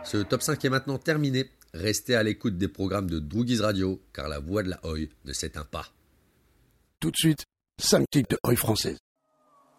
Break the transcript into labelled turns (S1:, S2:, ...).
S1: Ce top 5 est maintenant terminé. Restez à l'écoute des programmes de Droogies Radio, car la voix de la Oi ne s'éteint pas.
S2: Tout de suite, 5 types de Oi françaises.